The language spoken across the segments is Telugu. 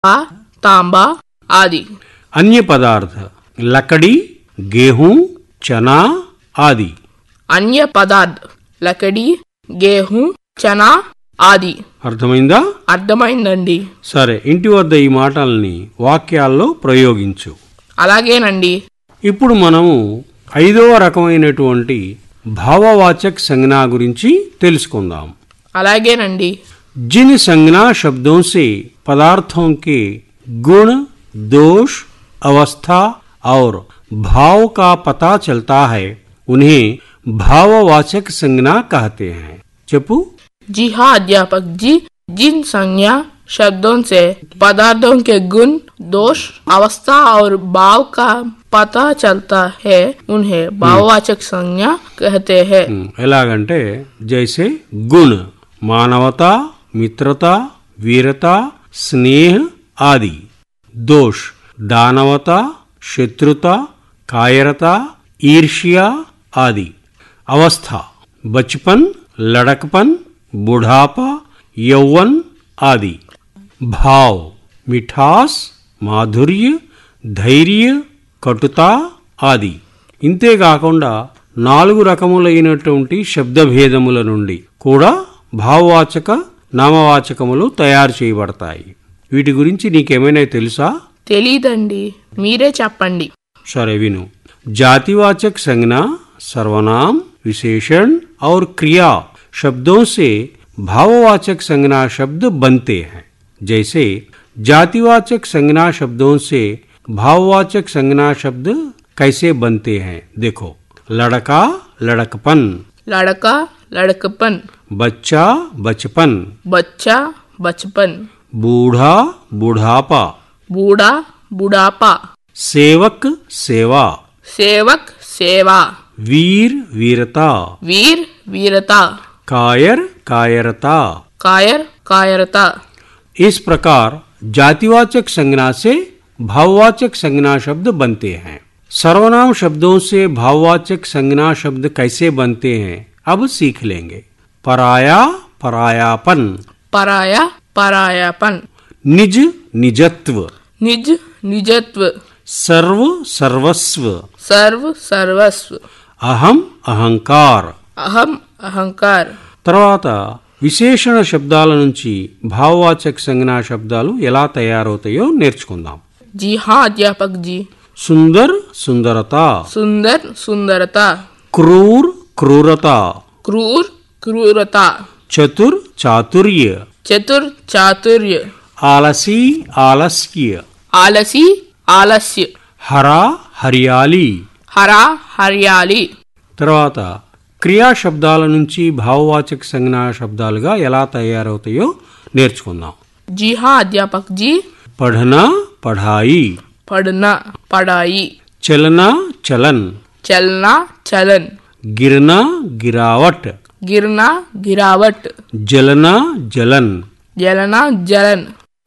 तांबा आदि। अन्य पदार्थ लकड़ी, गेहूं, चना आदि। अन्य पदार्थ लकड़ी, गेहूं, चना ఆది। అర్థమైందా? అర్థమైందండి। సరే, ఇంటి వద్ద ఈ మాటల్ని వాక్యాల్లో ప్రయోగించు। అలాగేనండి। ఇప్పుడు మనము 5వ రకమైనటువంటి భావవాచక సంజ్ఞ గురించి తెలుసుకుందాం। అలాగేనండి। जिन संज्ञा शब्दों से पदार्थों के गुण, दोष, अवस्था और भाव का पता चलता है उन्हें भाववाचक संज्ञा कहते हैं। चप्पू। जी हाँ अध्यापक जी, जिन संज्ञा शब्दों से पदार्थों के गुण, दोष, अवस्था और भाव का पता चलता है उन्हें भाववाचक संज्ञा कहते हैं। ఎలాగంటే जैसे गुण मानवता, मित्रता, वीरता, स्नेह आदि। दोष दानवता, शत्रुता, कायरता, ईर्ष्या आदि। अवस्था बचपन, लड़कपन, बुढ़ापा, यौवन आदि। भाव मिठास, माधुर्य, धैर्य, కటుత ఆది। ఇంతేకాకుండా 4 రకములైనటువంటి శబ్దభేదముల నుండి కూడా భావవాచక నామవాచకములు తయారు చేయబడతాయి। వీటి గురించి నీకేమైనా తెలుసా? తెలీదండి, మీరే చెప్పండి। సరే విను। जातिवाचक संज्ञा सर्वनाम, विशेषण और क्रिया शब्दों से भाववाचक संज्ञा शब्द बनते हैं। जैसे जातिवाचक संज्ञा शब्दों से भाववाचक संज्ञा शब्द कैसे बनते हैं, देखो। लड़का लड़कपन, लड़का लड़कपन, बच्चा बचपन, बच्चा बचपन, बूढ़ा बुढ़ापा, बूढ़ा बुढ़ापा, सेवक सेवा, सेवक सेवा, वीर वीरता, वीर वीरता, कायर कायरता, कायर कायरता। इस प्रकार जातिवाचक संज्ञा से भाववाचक संज्ञा शब्द बनते हैं। सर्वनाम शब्दों से भाववाचक संज्ञा शब्द कैसे बनते हैं अब सीख लेंगे। पराया परायापन, पराया परायापन, निज निजत्व, निज निजत्व, सर्व सर्वस्व, सर्व सर्वस्व, अहम अहंकार। अहम अहंकार। తర్వాత విశేషణ శబ్దాల నుంచి భావవాచక సంజ్ఞా శబ్దాలు ఎలా తయారవుతాయో నేర్చుకుందాం। जी हाँ अध्यापक जी। सुंदर सुंदरता, सुंदर सुंदरता, क्रूर क्रूरता, क्रूर क्रूरता, चतुर चातुर्य, चतुर चातुर्य, आलसी आलस्य, आलसी आलस्य, हरा हरियाली। हरा हरियाली। తర్వాత క్రియా శబ్దాల నుంచి భావవాచక సంజ్ఞా శబ్దాలుగా ఎలా తయారవుతాయో నేర్చుకుందాం। जी हाँ अध्यापक जी। पढ़ना पढ़ाई, पढ़ना पढ़ाई, चलना चलन, चलना चलन, गिरना गिरावट, गिरना गिरावट, जलना जलन। जलना जलन।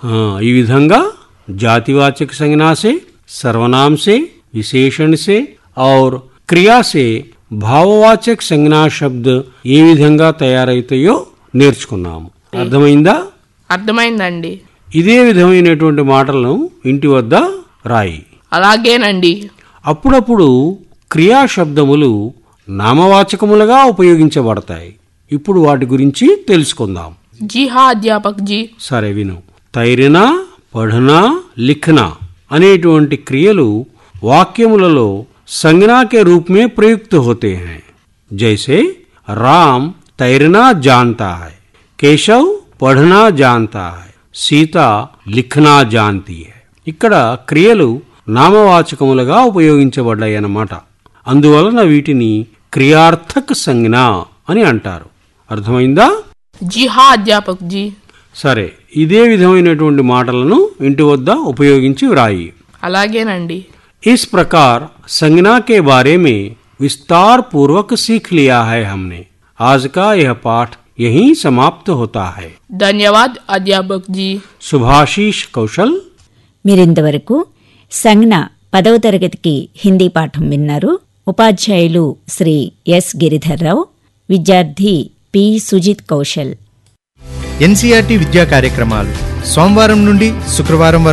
ఈ విధంగా जातिवाचक संज्ञा से, सर्वनाम से, विशेषण से और क्रिया से భావవాచక సంజ్ఞా శబ్ద ఏ విధంగా తయారైతాయో నేర్చుకున్నాము। అర్థమైందా? అర్థమైందండి। ఇదే విధమైనటువంటి మాటలను ఇంటి వద్ద రాయి। అలాగేనండి। అప్పుడప్పుడు క్రియా శబ్దములు నామవాచకములుగా ఉపయోగించబడతాయి। ఇప్పుడు వాటి గురించి తెలుసుకుందాం। जी हाँ अध्यापक जी। సరే విను। తైరనా, పढ़ना, लिखना అనేటువంటి క్రియలు వాక్యములలో संज्ञा के रूप में प्रयुक्त होते हैं। जैसे राम तैरना जानता है, केशव पढ़ना जानता है, सीता लिखना जानती है। ఇక్కడ క్రియలు నామవాచకములుగా ఉపయోగించబడ్డాయి అన్నమాట। అందువలన వీటిని క్రియార్థక సంజ్ఞ అని అంటారు। అర్థమైందా? जी हाँ अध्यापक जी। సరే, ఇదే విధమైనటువంటి మాటలను ఇంటి వద్ద ఉపయోగించి వ్రాయి। అలాగేనండి। इस प्रकार संज्ञा के बारे में विस्तार पूर्वक सीख लिया है हमने। आज का यह पाठ यहीं समाप्त होता है। धन्यवाद अध्यापक जी। सुभाषीष कौशल। మీరింతవరకు సంజ్ఞ 10వ తరగతికి హిందీ పాఠం విన్నారు। ఉపాధ్యాయులు శ్రీ ఎస్ గిరిధర్రావు, విద్యార్థి పి సుజిత్ కౌశల్। ఎన్సీఆర్టీ విద్యా కార్యక్రమాలు సోమవారం నుండి శుక్రవారం